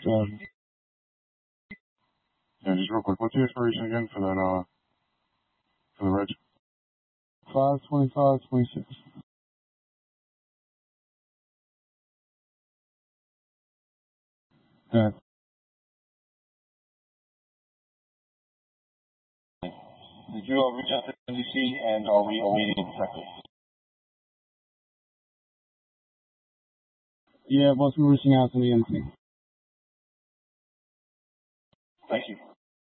Yeah, just real quick, what's the expiration again for that, for the reg? 5/25/26. Yeah. Did you reach out to NBC, and are we awaiting exactly? Yeah, boss, we're reaching out to the NBC. Thank you.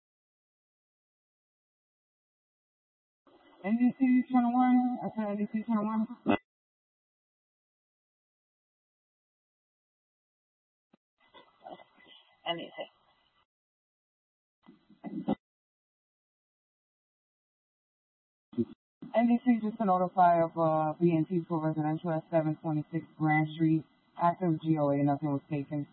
NBC 21, I said NBC 21. NBC. NBC just to notify of BNT for residential at 726 Grand Street. Active GOA, nothing was taken.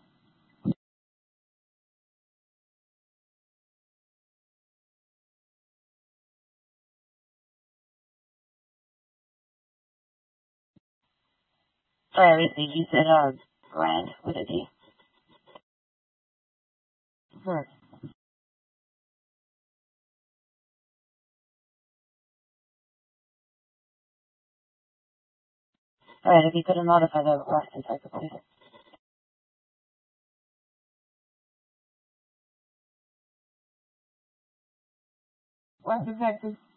Sorry, everything you said, Grand with a D. Correct. Alright, if you could notify the West Detective, please. West Detective.